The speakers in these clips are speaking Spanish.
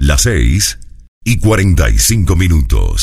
Las 6:45.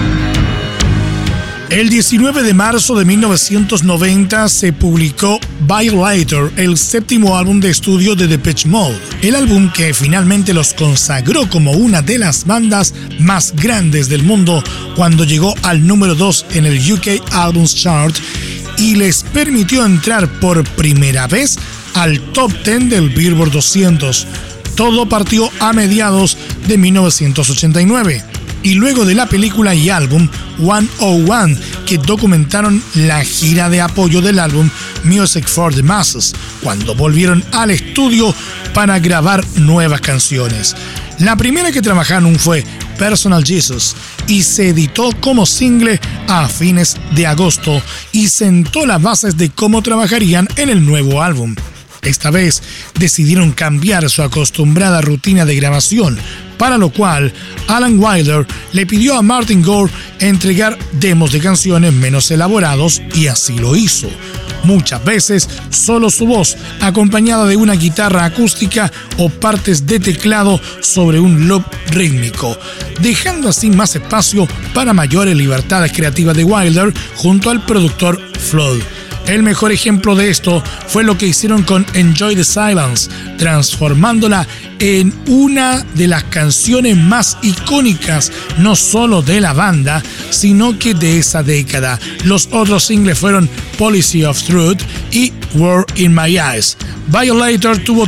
El 19 de marzo de 1990 se publicó Violator, el séptimo álbum de estudio de Depeche Mode. El álbum que finalmente los consagró como una de las bandas más grandes del mundo cuando llegó al número 2 en el UK Albums Chart y les permitió entrar por primera vez al top 10 del Billboard 200. Todo partió a mediados de 1989. Y luego de la película y álbum 101, que documentaron la gira de apoyo del álbum Music for the Masses, cuando volvieron al estudio para grabar nuevas canciones. La primera que trabajaron fue Personal Jesus y se editó como single a fines de agosto y sentó las bases de cómo trabajarían en el nuevo álbum. Esta vez decidieron cambiar su acostumbrada rutina de grabación, para lo cual Alan Wilder le pidió a Martin Gore entregar demos de canciones menos elaborados y así lo hizo. Muchas veces solo su voz, acompañada de una guitarra acústica o partes de teclado sobre un loop rítmico, dejando así más espacio para mayores libertades creativas de Wilder junto al productor Flood. El mejor ejemplo de esto fue lo que hicieron con Enjoy the Silence, transformándola en una de las canciones más icónicas, no solo de la banda, sino que de esa década. Los otros singles fueron Policy of Truth y War in My Eyes. Violator tuvo